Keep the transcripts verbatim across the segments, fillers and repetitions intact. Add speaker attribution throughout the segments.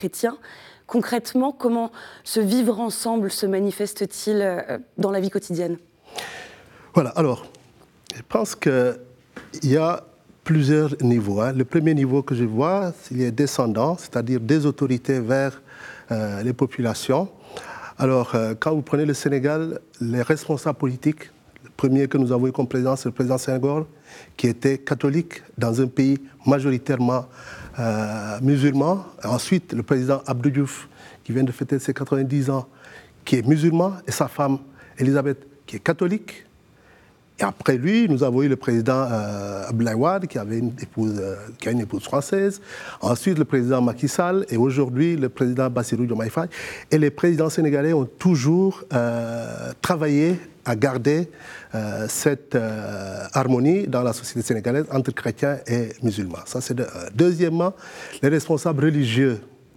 Speaker 1: chrétiens. Concrètement, comment ce vivre ensemble se manifeste-t-il dans la vie quotidienne?
Speaker 2: Voilà, alors, je pense qu'il y a plusieurs niveaux. Hein. Le premier niveau que je vois, c'est les descendants, c'est-à-dire des autorités vers euh, les populations. Alors, euh, quand vous prenez le Sénégal, les responsables politiques, le premier que nous avons eu comme président, c'est le président Senghor, qui était catholique dans un pays majoritairement euh, musulman. Ensuite, le président Abdou Diouf, qui vient de fêter ses quatre-vingt-dix ans, qui est musulman, et sa femme, Elisabeth, qui est catholique. Et après lui, nous avons eu le président euh, Abdoulaye Wade, qui, avait une épouse, euh, qui a une épouse française. Ensuite, le président Macky Sall. Et aujourd'hui, le président Bassirou Diomaye Faye. Et les présidents sénégalais ont toujours euh, travaillé à garder euh, cette euh, harmonie dans la société sénégalaise entre chrétiens et musulmans. Ça, c'est de, euh, deuxièmement, les responsables religieux,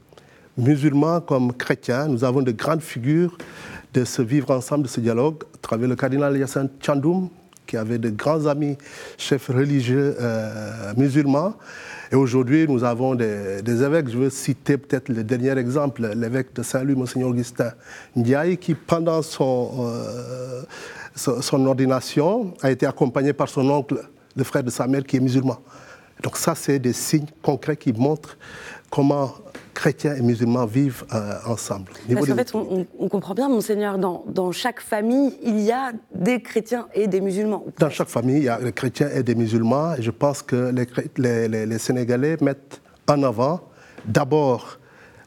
Speaker 2: musulmans comme chrétiens, nous avons de grandes figures de ce vivre ensemble, de ce dialogue, à travers le cardinal Yassine Tchandoum, qui avait de grands amis chefs religieux euh, musulmans. Et aujourd'hui, nous avons des, des évêques. Je veux citer peut-être le dernier exemple, l'évêque de Saint-Louis, Monseigneur Augustin Ndiaye, qui, pendant son, euh, son, son ordination, a été accompagné par son oncle, le frère de sa mère, qui est musulman. Donc ça, c'est des signes concrets qui montrent comment chrétiens et musulmans vivent euh, ensemble.
Speaker 1: Parce qu'en fait, on, on comprend bien, Monseigneur, dans, dans chaque famille, il y a des chrétiens et des musulmans.
Speaker 2: Dans chaque famille, il y a des chrétiens et des musulmans. Et je pense que les, les, les, les Sénégalais mettent en avant d'abord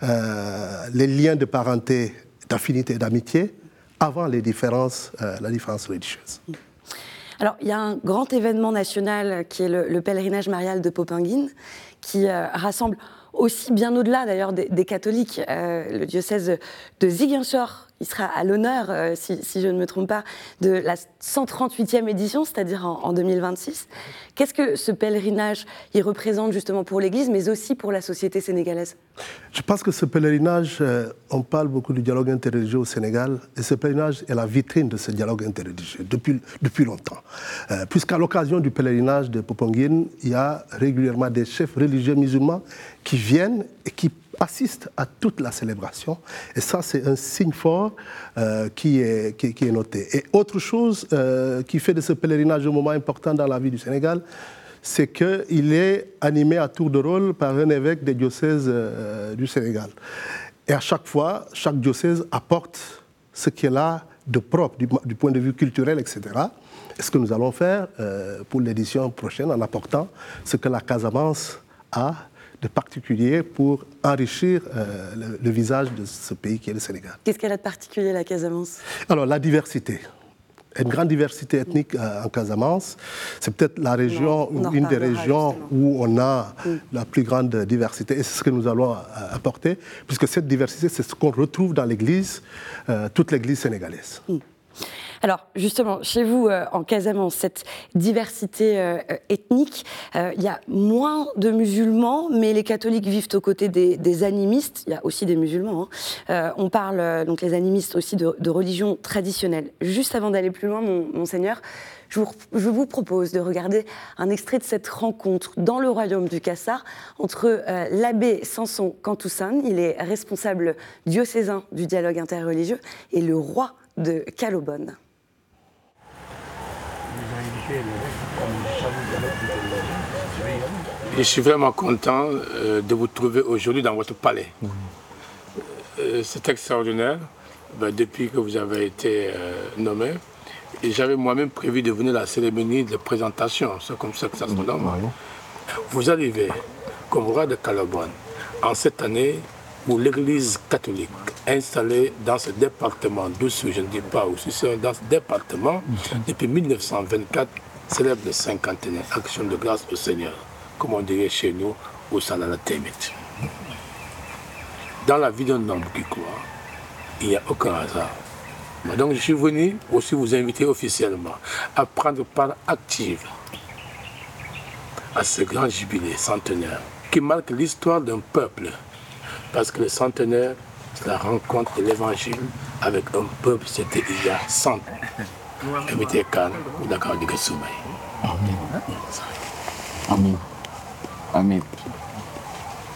Speaker 2: euh, les liens de parenté, d'affinité et d'amitié, avant les différences, euh, la différence religieuse.
Speaker 1: Alors, il y a un grand événement national qui est le, le pèlerinage marial de Popenguine, qui euh, rassemble aussi bien au-delà d'ailleurs des, des catholiques, euh, le diocèse de Ziguinchor, qui sera à l'honneur, euh, si, si je ne me trompe pas, de la cent trente-huitième édition, c'est-à-dire en, en deux mille vingt-six. Qu'est-ce que ce pèlerinage il représente justement pour l'Église, mais aussi pour la société sénégalaise?
Speaker 2: Je pense que ce pèlerinage, euh, on parle beaucoup du dialogue interreligieux au Sénégal, et ce pèlerinage est la vitrine de ce dialogue interreligieux depuis, depuis longtemps. Euh, Puisqu'à l'occasion du pèlerinage de Popenguine, il y a régulièrement des chefs religieux musulmans qui viennent et qui assistent à toute la célébration. Et ça, c'est un signe fort euh, qui, est, qui, qui est noté. Et autre chose euh, qui fait de ce pèlerinage un moment important dans la vie du Sénégal, c'est qu'il est animé à tour de rôle par un évêque des diocèses euh, du Sénégal. Et à chaque fois, chaque diocèse apporte ce qui est là de propre, du, du point de vue culturel, et cetera. Et ce que nous allons faire euh, pour l'édition prochaine, en apportant ce que la Casamance a de particulier pour enrichir euh, le, le visage de ce pays qui est le Sénégal.
Speaker 1: Qu'est-ce qu'elle a de particulier, la Casamance?
Speaker 2: Alors, la diversité. Une grande diversité ethnique euh, en Casamance. C'est peut-être la région, non, une des régions justement où on a oui. la plus grande diversité. Et c'est ce que nous allons euh, apporter, puisque cette diversité, c'est ce qu'on retrouve dans l'Église, euh, toute l'Église sénégalaise.
Speaker 1: Mm. Alors, justement, chez vous, euh, en Casamance, cette diversité euh, ethnique, euh, il y a moins de musulmans, mais les catholiques vivent aux côtés des, des animistes. Il y a aussi des musulmans. Hein. Euh, on parle, euh, donc les animistes aussi, de, de religion traditionnelle. Juste avant d'aller plus loin, mon, Monseigneur, je vous, je vous propose de regarder un extrait de cette rencontre dans le royaume du Kassar entre euh, l'abbé Samson Kantoussane, il est responsable diocésain du dialogue interreligieux, et le roi de Calobone.
Speaker 3: Je suis vraiment content euh, de vous trouver aujourd'hui dans votre palais. Mmh. Euh, c'est extraordinaire, ben, depuis que vous avez été euh, nommé. Et j'avais moi-même prévu de venir à la cérémonie de présentation, c'est comme ça que ça se nomme. Mmh. Vous arrivez comme roi de Calobone en cette année où l'Église catholique installée dans ce département, d'où je ne dis pas où, c'est dans ce département, depuis mille neuf cent vingt-quatre, célèbre le cinquantenaire, action de grâce au Seigneur, comme on dirait chez nous, au Salala Témit. Dans la vie d'un homme qui croit, il n'y a aucun hasard. Donc je suis venu aussi vous inviter officiellement à prendre part active à ce grand jubilé centenaire qui marque l'histoire d'un peuple. Parce que le centenaire, c'est la rencontre de l'évangile avec un peuple, c'était il y a cent ans. Amen. Amen. Amen.